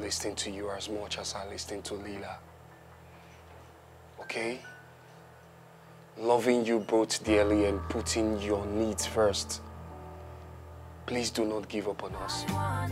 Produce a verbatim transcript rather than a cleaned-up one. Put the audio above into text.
listen to you as much as I listen to Lila. Okay? Loving you both dearly and putting your needs first. Please do not give up on us.